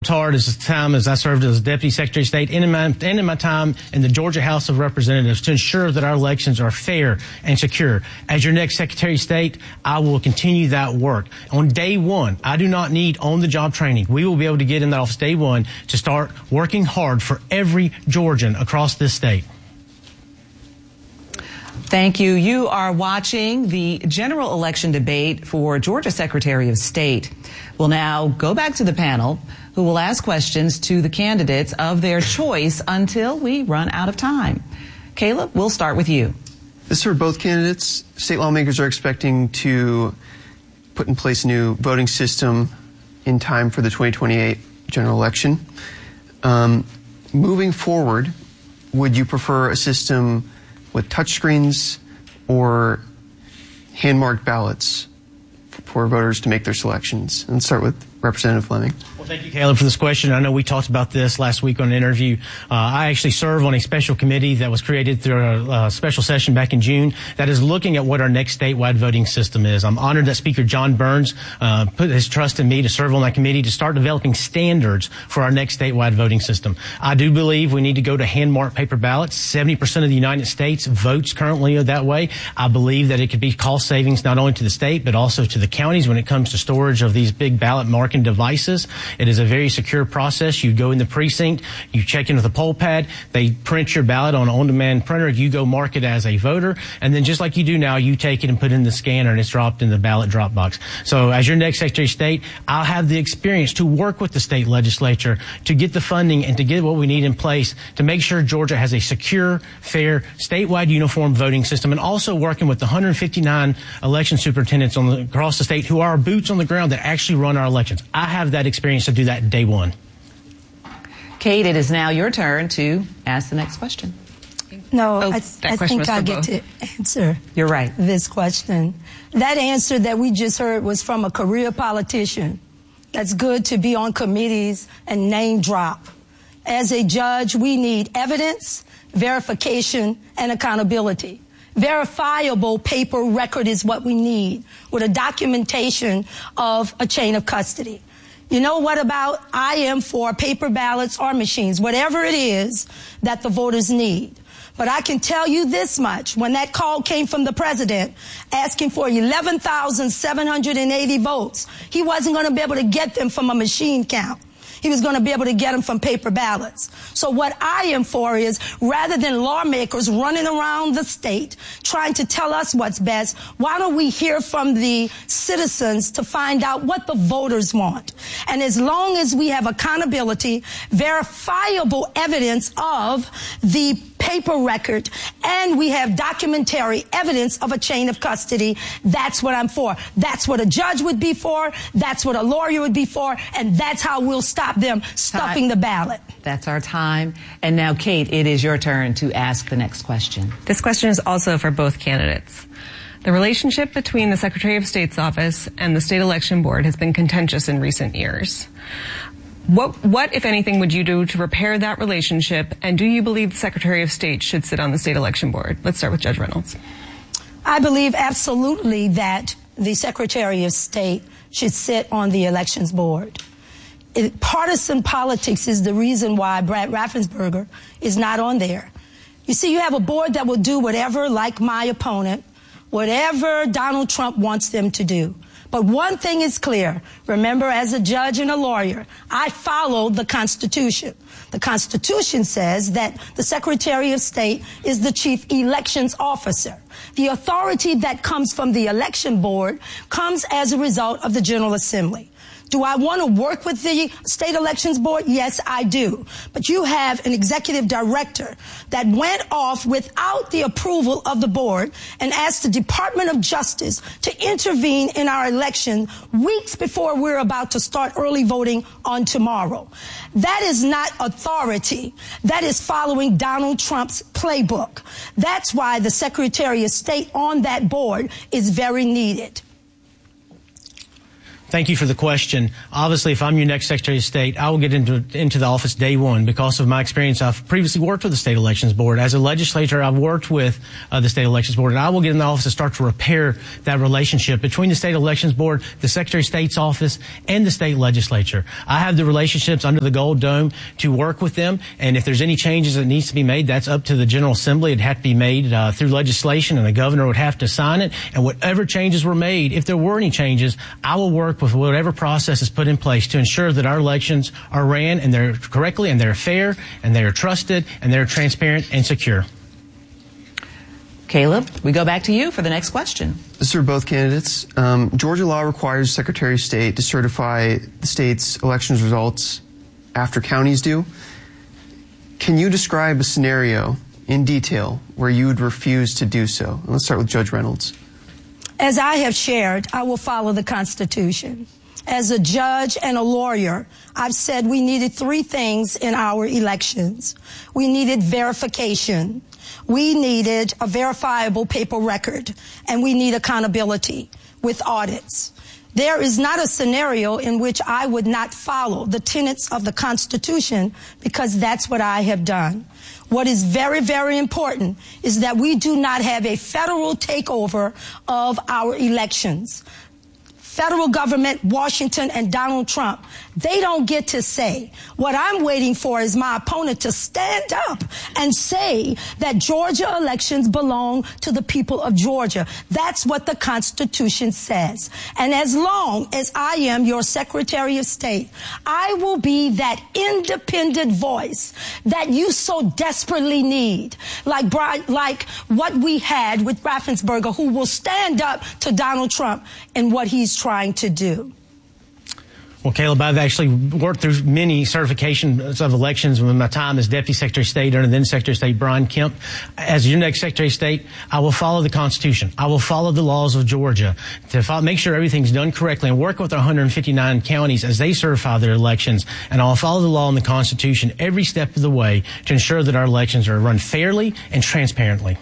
hard as the time as I served as Deputy Secretary of State and in my time in the Georgia House of Representatives to ensure that our elections are fair and secure. As your next Secretary of State, I will continue that work. On day one, I do not need on-the-job training. We will be able to get in that office day one to start working hard for every Georgian across this state. Thank you. You are watching the general election debate for Georgia Secretary of State. We'll now go back to the panel, who will ask questions to the candidates of their choice until we run out of time. Caleb, we'll start with you. This is for both candidates. State lawmakers are expecting to put in place a new voting system in time for the 2028 general election. Moving forward, would you prefer a system with touchscreens or hand-marked ballots for voters to make their selections? And start with Representative Fleming. Well, thank you, Caleb, for this question. I know we talked about this last week on an interview. I actually serve on a special committee that was created through a special session back in June that is looking at what our next statewide voting system is. I'm honored that Speaker John Burns put his trust in me to serve on that committee to start developing standards for our next statewide voting system. I do believe we need to go to hand-marked paper ballots. 70% of the United States votes currently that way. I believe that it could be cost savings not only to the state but also to the counties when it comes to storage of these big ballot marking devices. It is a very secure process. You go in the precinct, you check in with a poll pad, they print your ballot on an on-demand printer, you go mark it as a voter, and then just like you do now, you take it and put it in the scanner and it's dropped in the ballot drop box. So as your next Secretary of State, I'll have the experience to work with the state legislature to get the funding and to get what we need in place to make sure Georgia has a secure, fair, statewide uniform voting system, and also working with the 159 election superintendents across the state who are boots on the ground that actually run our elections. I have that experience to do that day one. Kate, it is now your turn to ask the next question. No, I think I get to answer. You're right. This question. That answer that we just heard was from a career politician. That's good to be on committees and name drop. As a judge, we need evidence, verification, and accountability. Verifiable paper record is what we need, with a documentation of a chain of custody. You know what about? I am for paper ballots or machines, whatever it is that the voters need. But I can tell you this much. When that call came from the president asking for 11,780 votes, he wasn't going to be able to get them from a machine count. He was going to be able to get them from paper ballots. So what I am for is, rather than lawmakers running around the state trying to tell us what's best, why don't we hear from the citizens to find out what the voters want? And as long as we have accountability, verifiable evidence of the paper record, and we have documentary evidence of a chain of custody, that's what I'm for. That's what a judge would be for. That's what a lawyer would be for. And that's how we'll stop them stuffing the ballot. That's our time. And now, Kate, it is your turn to ask the next question. This question is also for both candidates. The relationship between the Secretary of State's office and the State Election Board has been contentious in recent years. What, if anything, would you do to repair that relationship? And do you believe the Secretary of State should sit on the State Election Board? Let's start with Judge Reynolds. I believe absolutely that the Secretary of State should sit on the Elections Board. Partisan politics is the reason why Brad Raffensperger is not on there. You see, you have a board that will do whatever, like my opponent, whatever Donald Trump wants them to do. But one thing is clear. Remember, as a judge and a lawyer, I follow the Constitution. The Constitution says that the Secretary of State is the chief elections officer. The authority that comes from the election board comes as a result of the General Assembly. Do I want to work with the State Elections Board? Yes, I do. But you have an executive director that went off without the approval of the board and asked the Department of Justice to intervene in our election weeks before we're about to start early voting on tomorrow. That is not authority. That is following Donald Trump's playbook. That's why the Secretary of State on that board is very needed. Thank you for the question. Obviously, if I'm your next Secretary of State, I will get into the office day one because of my experience. I've previously worked with the State Elections Board. As a legislator, I've worked with the State Elections Board, and I will get in the office and start to repair that relationship between the State Elections Board, the Secretary of State's office, and the state legislature. I have the relationships under the Gold Dome to work with them, and if there's any changes that needs to be made, that's up to the General Assembly. It'd have to be made through legislation, and the governor would have to sign it. And whatever changes were made, if there were any changes, I will work with whatever process is put in place to ensure that our elections are ran and they're correctly and they're fair and they're trusted and they're transparent and secure. Caleb, we go back to you for the next question. This is for both candidates. Georgia law requires the Secretary of State to certify the state's elections results after counties do. Can you describe a scenario in detail where you would refuse to do so? And let's start with Judge Reynolds. As I have shared, I will follow the Constitution. As a judge and a lawyer, I've said we needed three things in our elections. We needed verification. We needed a verifiable paper record, and we need accountability with audits. There is not a scenario in which I would not follow the tenets of the Constitution because that's what I have done. What is very, very important is that we do not have a federal takeover of our elections. Federal government, Washington, and Donald Trump, they don't get to say. What I'm waiting for is my opponent to stand up and say that Georgia elections belong to the people of Georgia. That's what the Constitution says. And as long as I am your Secretary of State, I will be that independent voice that you so desperately need, like what we had with Raffensperger, who will stand up to Donald Trump and what he's trying to do. Well, Caleb, I've actually worked through many certifications of elections with my time as Deputy Secretary of State under then Secretary of State Brian Kemp. As your next Secretary of State, I will follow the Constitution. I will follow the laws of Georgia to make sure everything's done correctly and work with our 159 counties as they certify their elections. And I'll follow the law and the Constitution every step of the way to ensure that our elections are run fairly and transparently.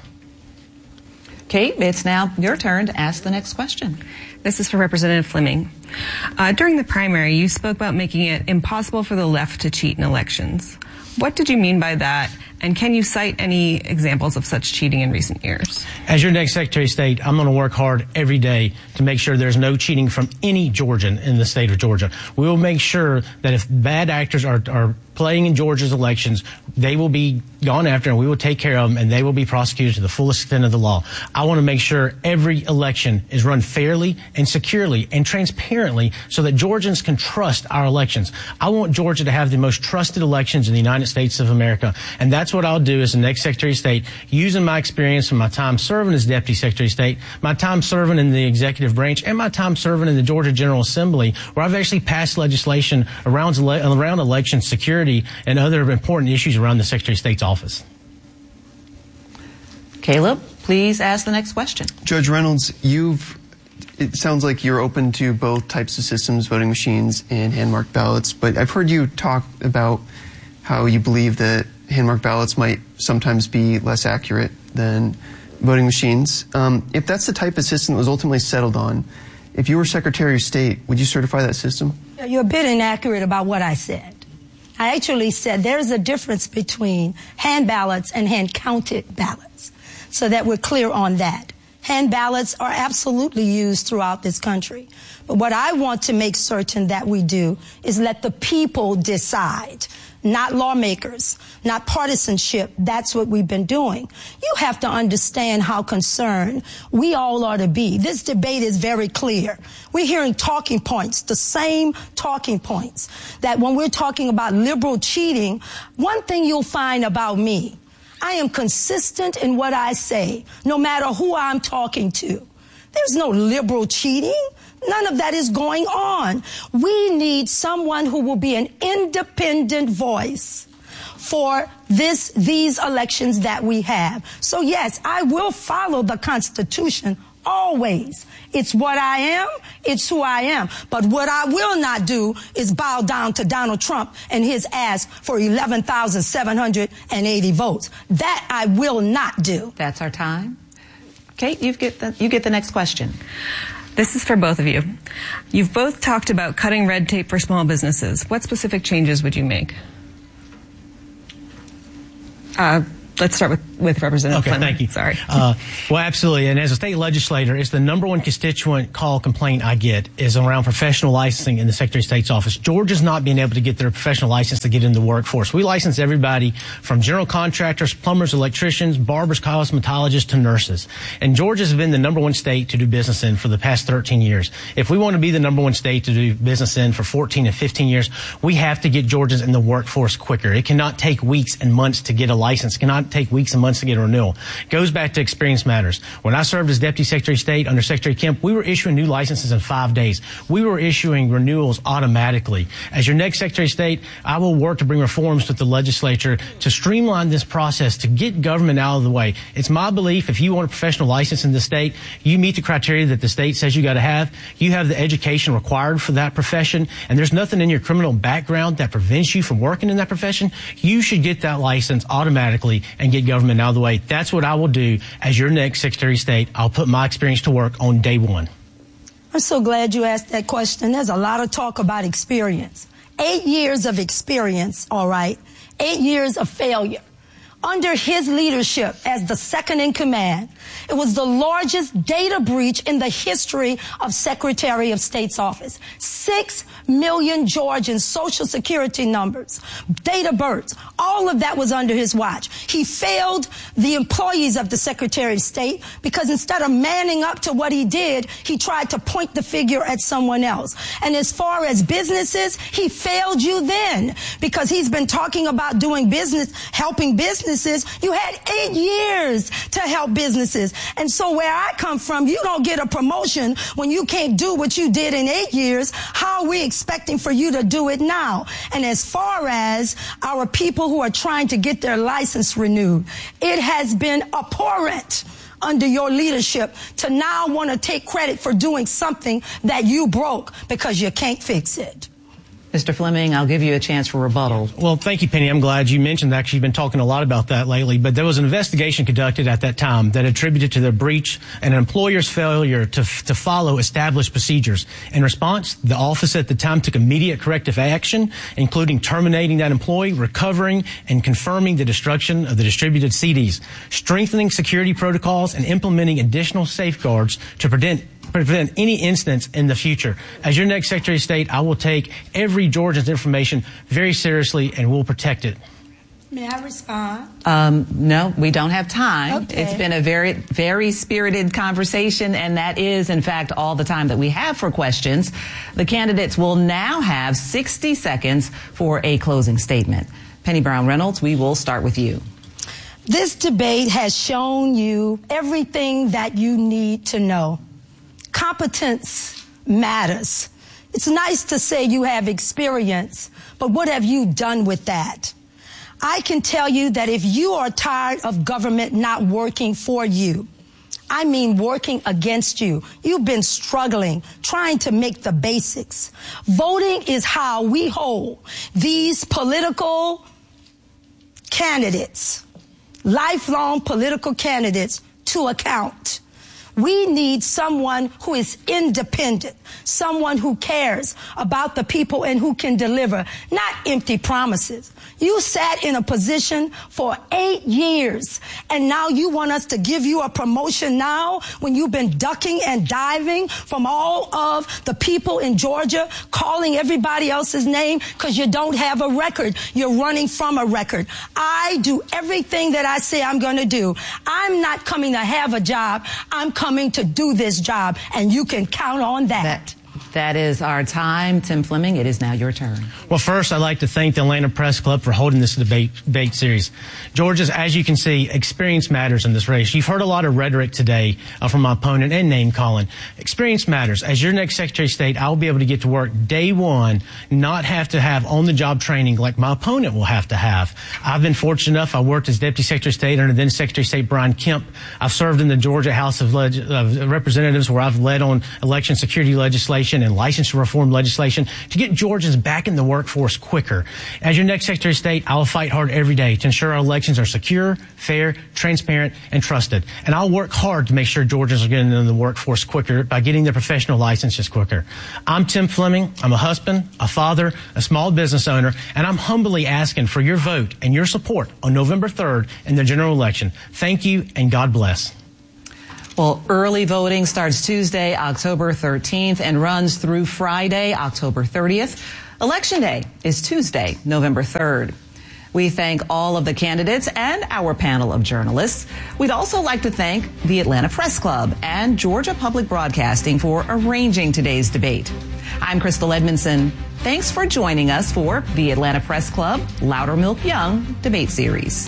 Kate, it's now your turn to ask the next question. This is for Representative Fleming. During the primary, you spoke about making it impossible for the left to cheat in elections. What did you mean by that? And can you cite any examples of such cheating in recent years? As your next Secretary of State, I'm going to work hard every day to make sure there's no cheating from any Georgian in the state of Georgia. We will make sure that if bad actors are playing in Georgia's elections, they will be gone after and we will take care of them and they will be prosecuted to the fullest extent of the law. I want to make sure every election is run fairly and securely and transparently so that Georgians can trust our elections. I want Georgia to have the most trusted elections in the United States of America, and that's what I'll do as the next Secretary of State, using my experience from my time serving as Deputy Secretary of State, my time serving in the executive branch, and my time serving in the Georgia General Assembly, where I've actually passed legislation around election security and other important issues around the Secretary of State's office. Caleb, please ask the next question. Judge Reynolds, it sounds like you're open to both types of systems, voting machines and hand-marked ballots, but I've heard you talk about how you believe that hand-marked ballots might sometimes be less accurate than voting machines. If that's the type of system that was ultimately settled on, if you were Secretary of State, would you certify that system? You're a bit inaccurate about what I said. I actually said there's a difference between hand ballots and hand-counted ballots, so that we're clear on that. Hand ballots are absolutely used throughout this country. But what I want to make certain that we do is let the people decide, not lawmakers, not partisanship. That's what we've been doing. You have to understand how concerned we all are to be. This debate is very clear. We're hearing talking points, the same talking points, that when we're talking about liberal cheating, one thing you'll find about me, I am consistent in what I say, no matter who I'm talking to. There's no liberal cheating. None of that is going on. We need someone who will be an independent voice for these elections that we have. So yes, I will follow the Constitution always. It's what I am. It's who I am. But what I will not do is bow down to Donald Trump and his ask for 11,780 votes. That I will not do. That's our time. Kate, you get the next question. This is for both of you. You've both talked about cutting red tape for small businesses. What specific changes would you make? Let's start with Representative Fleming. Thank you. Sorry. Well, absolutely. And as a state legislator, it's the number one constituent call complaint I get is around professional licensing in the Secretary of State's office. Georgia's not being able to get their professional license to get into the workforce. We license everybody from general contractors, plumbers, electricians, barbers, cosmetologists to nurses. And Georgia's been the number one state to do business in for the past 13 years. If we want to be the number one state to do business in for 14 and 15 years, we have to get Georgians in the workforce quicker. It cannot take weeks and months to get a license. It cannot take weeks and months to get a renewal. It goes back to experience matters. When I served as Deputy Secretary of State under Secretary Kemp, we were issuing new licenses in 5 days. We were issuing renewals automatically. As your next Secretary of State, I will work to bring reforms with the legislature to streamline this process, to get government out of the way. It's my belief if you want a professional license in the state, you meet the criteria that the state says you got to have. You have the education required for that profession, and there's nothing in your criminal background that prevents you from working in that profession. You should get that license automatically and get government out of the way. That's what I will do as your next Secretary of State. I'll put my experience to work on day one. I'm so glad you asked that question. There's a lot of talk about experience. 8 years of experience, all right. 8 years of failure. Under his leadership as the second in command, it was the largest data breach in the history of Secretary of State's office. 6 million Georgian social security numbers, date of births, all of that was under his watch. He failed the employees of the Secretary of State because instead of manning up to what he did, he tried to point the finger at someone else. And as far as businesses, he failed you then because he's been talking about doing business, helping businesses. You had 8 years to help businesses. And so where I come from, you don't get a promotion when you can't do what you did in 8 years. How are we expecting for you to do it now? And as far as our people who are trying to get their license renewed, it has been abhorrent under your leadership to now want to take credit for doing something that you broke because you can't fix it. Mr. Fleming, I'll give you a chance for rebuttal. Well, thank you, Penny. I'm glad you mentioned that. You've been talking a lot about that lately. But there was an investigation conducted at that time that attributed to the breach and an employer's failure to follow established procedures. In response, the office at the time took immediate corrective action, including terminating that employee, recovering and confirming the destruction of the distributed CDs, strengthening security protocols, and implementing additional safeguards to prevent any instance in the future. As your next Secretary of State, I will take every Georgian's information very seriously and will protect it. May I respond? No, we don't have time. Okay. It's been a very, very spirited conversation, and that is, in fact, all the time that we have for questions. The candidates will now have 60 seconds for a closing statement. Penny Brown Reynolds, we will start with you. This debate has shown you everything that you need to know. Competence matters. It's nice to say you have experience, but what have you done with that? I can tell you that if you are tired of government not working for you, I mean working against you, you've been struggling, trying to make the basics. Voting is how we hold these political candidates, lifelong political candidates, to account. We need someone who is independent, someone who cares about the people and who can deliver, not empty promises. You sat in a position for 8 years, and now you want us to give you a promotion now when you've been ducking and diving from all of the people in Georgia, calling everybody else's name because you don't have a record. You're running from a record. I do everything that I say I'm going to do. I'm not coming to have a job. I'm coming to do this job, and you can count on that. That is our time. Tim Fleming, it is now your turn. Well, first, I'd like to thank the Atlanta Press Club for holding this debate series. Georgia's, as you can see, experience matters in this race. You've heard a lot of rhetoric today from my opponent and name calling. Experience matters. As your next Secretary of State, I will be able to get to work day one, not have to have on-the-job training like my opponent will have to have. I've been fortunate enough. I worked as Deputy Secretary of State under then Secretary of State Brian Kemp. I've served in the Georgia House of Representatives where I've led on election security legislation. legislation and licensure reform legislation to get Georgians back in the workforce quicker. As your next Secretary of State, I will fight hard every day to ensure our elections are secure, fair, transparent, and trusted. And I'll work hard to make sure Georgians are getting in the workforce quicker by getting their professional licenses quicker. I'm Tim Fleming. I'm a husband, a father, a small business owner, and I'm humbly asking for your vote and your support on November 3rd in the general election. Thank you, and God bless. Well, early voting starts Tuesday, October 13th, and runs through Friday, October 30th. Election Day is Tuesday, November 3rd. We thank all of the candidates and our panel of journalists. We'd also like to thank the Atlanta Press Club and Georgia Public Broadcasting for arranging today's debate. I'm Crystal Edmondson. Thanks for joining us for the Atlanta Press Club Loudermilk Young debate series.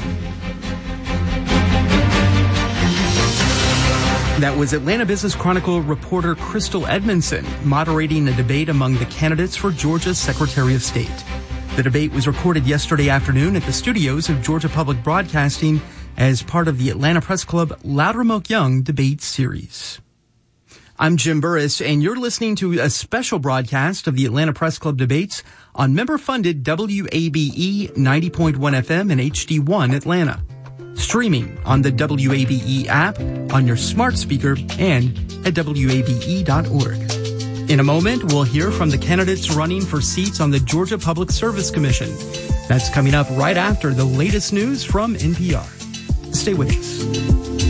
That was Atlanta Business Chronicle reporter Crystal Edmondson moderating a debate among the candidates for Georgia's Secretary of State. The debate was recorded yesterday afternoon at the studios of Georgia Public Broadcasting as part of the Atlanta Press Club Loudermilk Young debate series. I'm Jim Burris, and you're listening to a special broadcast of the Atlanta Press Club debates on member-funded WABE 90.1 FM and HD1 Atlanta. Streaming on the WABE app, on your smart speaker, and at WABE.org. In a moment, we'll hear from the candidates running for seats on the Georgia Public Service Commission. That's coming up right after the latest news from NPR. Stay with us.